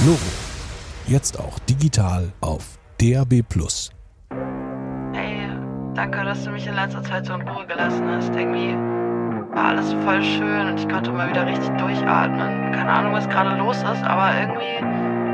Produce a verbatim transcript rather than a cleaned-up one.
Loro. Jetzt auch digital auf D A B plus. Hey, danke, dass du mich in letzter Zeit so in Ruhe gelassen hast. Irgendwie war alles voll schön und ich konnte mal wieder richtig durchatmen. Keine Ahnung, was gerade los ist, aber irgendwie